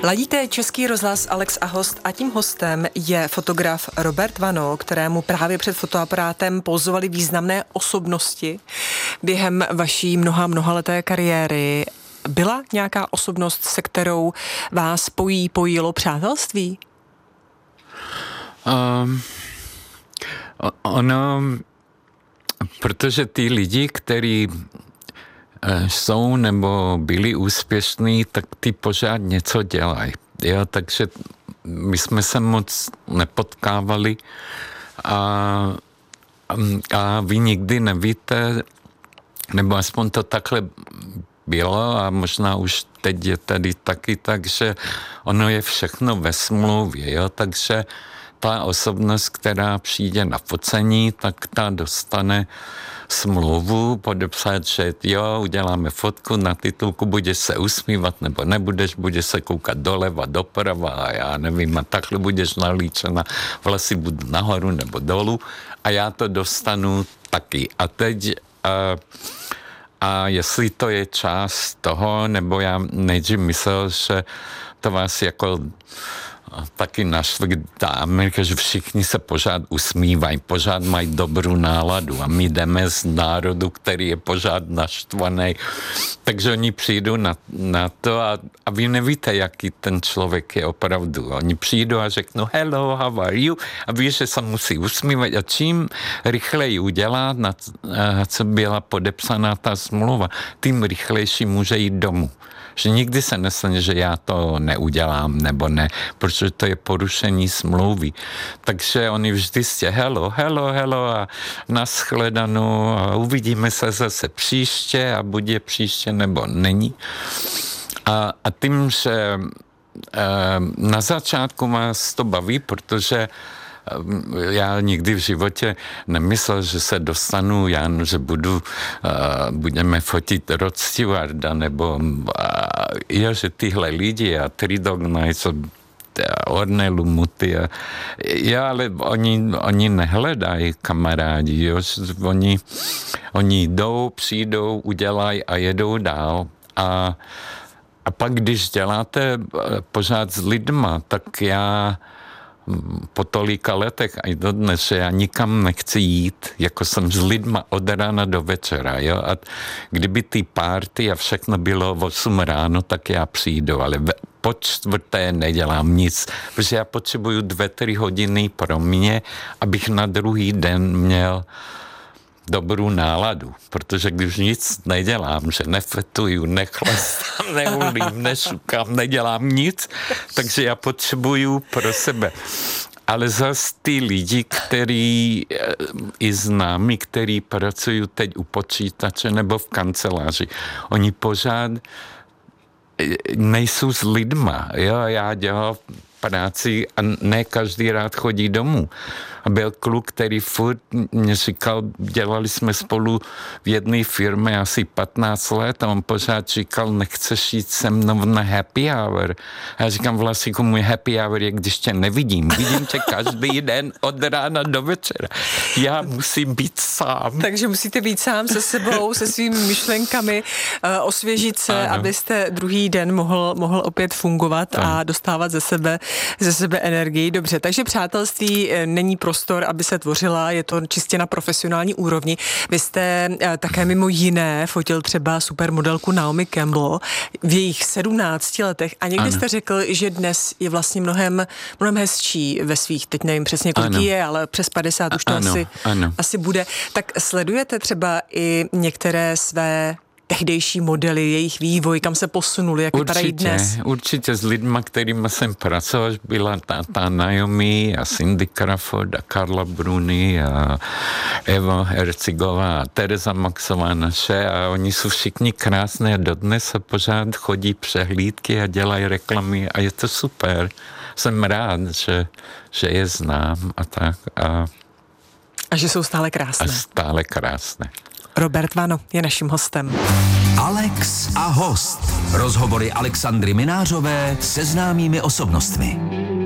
Ladíte Český rozhlas Alex a host a tím hostem je fotograf Robert Vano, kterému právě před fotoaparátem pozovali významné osobnosti během vaší mnohaleté kariéry. Byla nějaká osobnost, se kterou vás pojilo přátelství? Protože ty lidi, kteří jsou nebo byli úspěšní, tak ty pořád něco dělají. Jo, takže my jsme se moc nepotkávali a vy nikdy nevíte, nebo aspoň to takhle bylo a možná už teď je tady taky, takže ono je všechno ve smlouvě, jo, takže ta osobnost, která přijde na focení, tak ta dostane smlouvu, podepsat, že jo, uděláme fotku, na titulku budeš se usmívat nebo nebudeš, budeš se koukat doleva, doprava a já nevím, a takhle budeš nalíčena, vlasy budu nahoru nebo dolů a já to dostanu taky. A teď a jestli to je část toho, nebo já nejdřív myslel, že to vás jako taky našli ta Amerika, že všichni se pořád usmívají, pořád mají dobrou náladu a my jdeme z národu, který je pořád naštvaný. Takže oni přijdou na to a vy nevíte, jaký ten člověk je opravdu. Oni přijdou a řeknou hello, how are you? A ví, že se musí usmívat a čím rychleji udělá, na co byla podepsaná ta smlouva, tím rychlejší může jít domů. Že nikdy se nestane, že já to neudělám nebo ne, protože to je porušení smlouvy. Takže oni vždy jste hello a nashledanou a uvidíme se zase příště a bude příště nebo není. A tím, že na začátku vás to baví, protože já nikdy v životě nemyslel, že se dostanu, že budeme fotit Rod Stewarda, nebo že tyhle lidi a Three Dog Nights, Ornelu Muty. Ale oni nehledají kamarádi, jo? Oni jdou, přijdou, udělají a jedou dál. A pak, když děláte pořád s lidma, tak já po tolika letech a i dodnes, že já nikam nechci jít, jako jsem s lidma od rána do večera, jo, a kdyby ty party a všechno bylo v 8 ráno, tak já přijdu, ale po 4. nedělám nic, protože já potřebuju 2-3 hodiny pro mě, abych na druhý den měl dobrou náladu, protože když nic nedělám, že nefetuju, nechlastám, neulím, nešukám, nedělám nic, takže já potřebuju pro sebe. Ale zase ty lidi, který i známí, který pracují teď u počítače nebo v kanceláři, oni pořád nejsou s lidma. Jo? Já dělám práci a ne každý rád chodí domů. A byl kluk, který furt mě říkal, dělali jsme spolu v jedné firmě asi 15 let a on pořád říkal, nechceš jít se mnou na happy hour. A já říkám, Vlasíku, můj happy hour je, když tě nevidím. Vidím tě každý den od rána do večera. Já musím být sám. Takže musíte být sám se sebou, se svými myšlenkami, osvěžit se, ano, abyste druhý den mohl opět fungovat a dostávat ze sebe energii. Dobře, takže přátelství není prostor, aby se tvořila, je to čistě na profesionální úrovni. Vy jste také mimo jiné fotil třeba supermodelku Naomi Campbell v jejich 17 letech a někdy jste řekl, že dnes je vlastně mnohem hezčí ve svých, teď nevím přesně kolik je, ale přes 50 už to asi bude. Tak sledujete třeba i některé své tehdejší modely, jejich vývoj, kam se posunuli, jak vypadají dnes? Určitě s lidma, kterými jsem pracoval, byla ta Naomi a Cindy Crawford a Carla Bruni a Eva Herzigová a Tereza Maxová naše a oni jsou všichni krásné a dodnes a pořád chodí přehlídky a dělají reklamy a je to super. Jsem rád, že je znám a tak. A že jsou stále krásné. A stále krásné. Robert Vano je naším hostem. Alex a host. Rozhovory Alexandry Minářové se známými osobnostmi.